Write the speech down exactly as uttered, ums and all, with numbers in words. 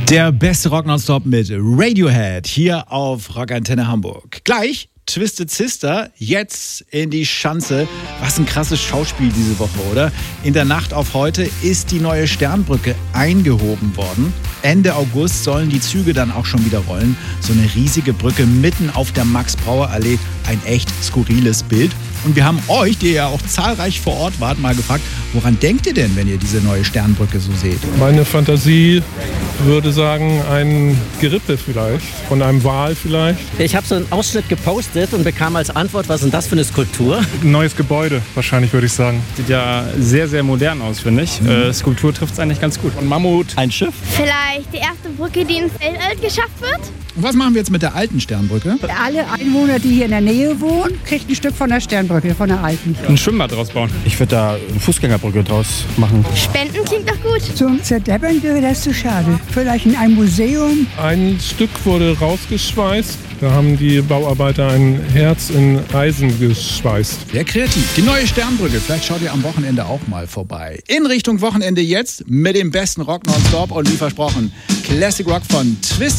Der beste Rock nonstop mit Radiohead hier auf Rockantenne Hamburg. Gleich Twisted Sister, jetzt in die Schanze. Was ein krasses Schauspiel diese Woche, oder? In der Nacht auf heute ist die neue Sternbrücke eingehoben worden. Ende August sollen die Züge dann auch schon wieder rollen. So eine riesige Brücke mitten auf der Max-Brauer-Allee. Ein echt skurriles Bild. Und wir haben euch, die ja auch zahlreich vor Ort wart, mal gefragt, woran denkt ihr denn, wenn ihr diese neue Sternbrücke so seht? Meine Fantasie würde sagen, ein Gerippe vielleicht, von einem Wal vielleicht. Ich habe so einen Ausschnitt gepostet und bekam als Antwort, was ist denn das für eine Skulptur? Ein neues Gebäude, wahrscheinlich würde ich sagen. Sieht ja sehr, sehr modern aus, finde ich. Mhm. Äh, Skulptur trifft es eigentlich ganz gut. Und Mammut, ein Schiff? Vielleicht die erste Brücke, die ins Weltall geschafft wird? Und was machen wir jetzt mit der alten Sternbrücke? Alle Einwohner, die hier in der Nähe wohnen, kriegen ein Stück von der Sternbrücke, von der alten. Ein Schwimmbad draus bauen. Ich würde da eine Fußgängerbrücke draus machen. Spenden klingt doch gut. Zum Zerdeppern wäre das zu schade. Vielleicht in einem Museum. Ein Stück wurde rausgeschweißt. Da haben die Bauarbeiter ein Herz in Eisen geschweißt. Sehr kreativ. Die neue Sternbrücke. Vielleicht schaut ihr am Wochenende auch mal vorbei. In Richtung Wochenende jetzt mit dem besten Rock nonstop und wie versprochen, Classic Rock von Twisted